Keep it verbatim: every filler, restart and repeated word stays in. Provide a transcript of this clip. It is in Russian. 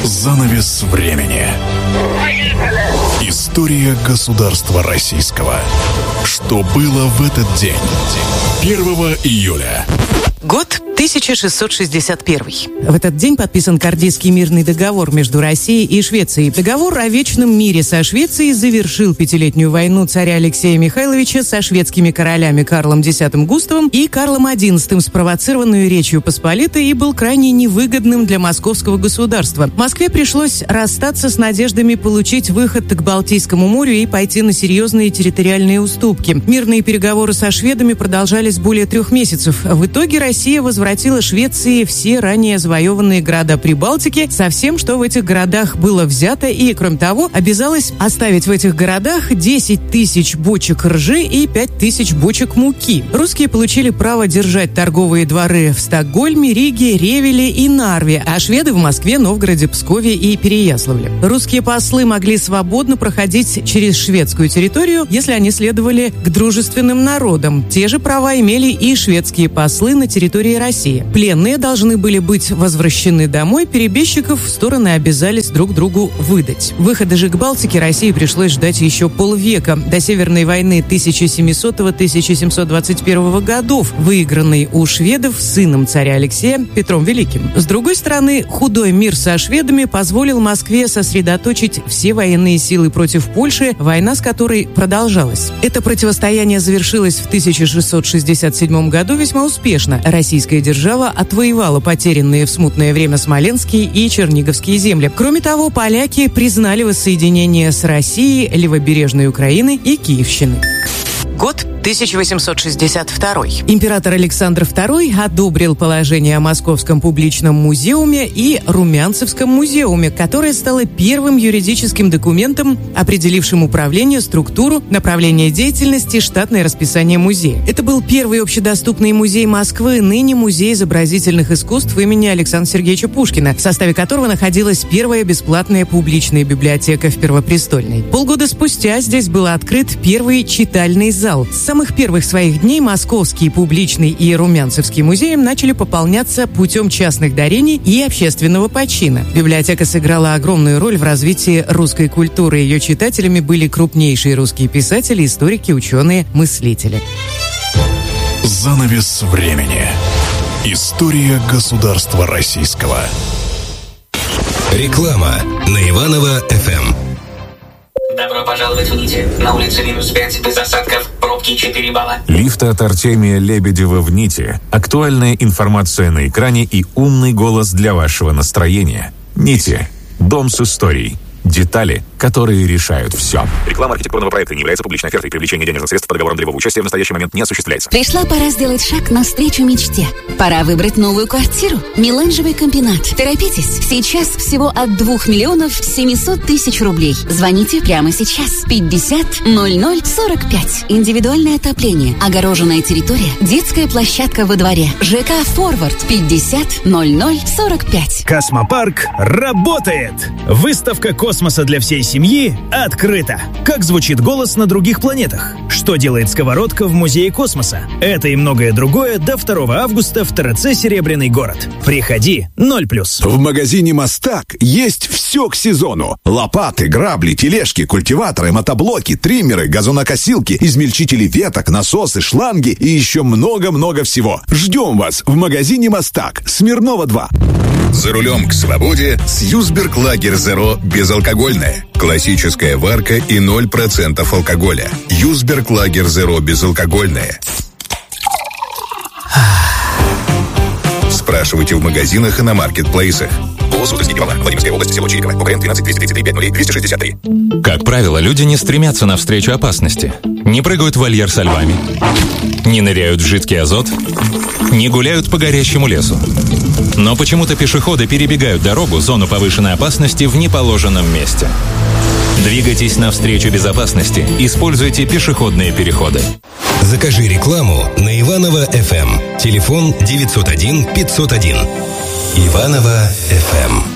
Занавес времени. История государства российского. Что было в этот день? первого июля. Год тысяча шестьсот шестьдесят первый. В этот день подписан Кардийский мирный договор между Россией и Швецией. Договор о вечном мире со Швецией завершил пятилетнюю войну царя Алексея Михайловича со шведскими королями Карлом X Густавом и Карлом одиннадцатым, спровоцированную Речью Посполитой, и был крайне невыгодным для московского государства. Москве пришлось расстаться с надеждами получить выход к Балтийскому морю и пойти на серьезные территориальные уступки. Мирные переговоры со шведами продолжались более трех месяцев. В итоге Россия возвратила Швеции все ранее завоеванные города Прибалтики со всем, что в этих городах было взято, и, кроме того, обязалась оставить в этих городах десять тысяч бочек ржи и пять тысяч бочек муки. Русские получили право держать торговые дворы в Стокгольме, Риге, Ревеле и Нарве, а шведы в Москве, Новгороде, Пскове и Переяславле. Русские послы могли свободно проходить через шведскую территорию, если они следовали к дружественным народам. Те же права имели и шведские послы на территории России. Пленные должны были быть возвращены домой, перебежчиков стороны обязались друг другу выдать. Выхода же к Балтике России пришлось ждать еще полвека, до Северной войны тысяча семисотого — тысяча семьсот двадцать первого годов, выигранной у шведов сыном царя Алексея Петром Великим. С другой стороны, худой мир со шведами позволил Москве сосредоточить все военные силы против Польши, война с которой продолжалась. Это противостояние завершилось в тысяча шестьсот шестьдесят седьмом году весьма успешно. Российская держава отвоевала потерянные в смутное время Смоленские и Черниговские земли. Кроме того, поляки признали воссоединение с Россией, левобережной Украины и Киевщины. Год тысяча восемьсот шестьдесят второй. Император Александр второй одобрил положение о Московском публичном музеуме и Румянцевском музеуме, которое стало первым юридическим документом, определившим управление, структуру, направление деятельности, штатное расписание музея. Это был первый общедоступный музей Москвы, ныне Музей изобразительных искусств имени Александра Сергеевича Пушкина, в составе которого находилась первая бесплатная публичная библиотека в Первопрестольной. Полгода спустя здесь был открыт первый читальный зал. С самых первых своих дней Московский публичный и Румянцевский музеи начали пополняться путем частных дарений и общественного почина. Библиотека сыграла огромную роль в развитии русской культуры. Ее читателями были крупнейшие русские писатели, историки, ученые, мыслители. Занавес времени. История государства российского. Реклама на Иваново-эф эм. Добро пожаловать в Нити. На улице минус пять, без осадков, пробки четыре балла. Лифты от Артемия Лебедева в Нити. Актуальная информация на экране и умный голос для вашего настроения. Нити. Дом с историей. Детали, которые решают все. Реклама архитектурного проекта не является публичной офертой. Привлечение денежных средств по договорам долевого участия в настоящий момент не осуществляется. Пришла пора сделать шаг навстречу мечте. Пора выбрать новую квартиру. Меланжевый комбинат. Торопитесь. Сейчас всего от двух миллионов семисот тысяч рублей. Звоните прямо сейчас. пятьдесят ноль ноль сорок пять. Индивидуальное отопление. Огороженная территория. Детская площадка во дворе. ЖК «Форвард». пятьдесят ноль ноль сорок пять. Космопарк работает! Выставка космоса для всей семьи открыта. Как звучит голос на других планетах? Что делает сковородка в Музее космоса? Это и многое другое до второго августа в ТРЦ «Серебряный город». Приходи, ноль плюс. В магазине «Мастак» есть все к сезону. Лопаты, грабли, тележки, культиваторы, мотоблоки, триммеры, газонокосилки, измельчители веток, насосы, шланги и еще много-много всего. Ждем вас в магазине «Мастак», Смирнова два. За рулем к свободе с Юсберг Лагер Зеро безалкогольное. Классическая варка и ноль процентов алкоголя. Юсберг Лагер Зеро безалкогольное. Спрашивайте в магазинах и на маркетплейсах. Владимирская область, село Чириково. ОКН двенадцать двести тридцать три пять ноль двести шестьдесят три. Как правило, люди не стремятся навстречу опасности. Не прыгают в вольер со львами. Не ныряют в жидкий азот. Не гуляют по горящему лесу. Но почему-то пешеходы перебегают дорогу, зону повышенной опасности, в неположенном месте. Двигайтесь навстречу безопасности. Используйте пешеходные переходы. Закажи рекламу на Иваново-эф эм. Телефон девятьсот один пятьсот один. Иваново-эф эм.